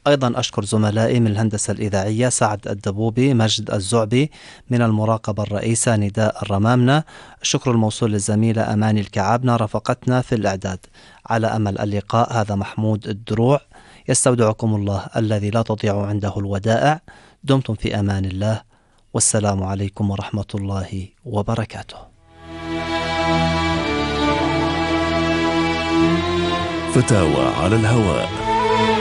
أيضا أشكر زملائي من الهندسة الإذاعية سعد الدبوبي، مجد الزعبي، من المراقبة الرئيسة نداء الرمامنة. الشكر الموصول للزميلة أماني الكعابنة رافقتنا في الإعداد. على أمل اللقاء، هذا محمود الدروع يستودعكم الله الذي لا تضيع عنده الودائع. دمتم في أمان الله، والسلام عليكم ورحمة الله وبركاته. فتاوى على الهواء.